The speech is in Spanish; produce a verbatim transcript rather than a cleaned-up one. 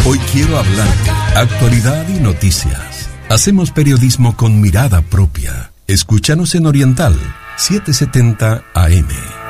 Hoy quiero hablarte. Actualidad y noticias. Hacemos periodismo con mirada propia. Escúchanos en Oriental setecientos setenta A M.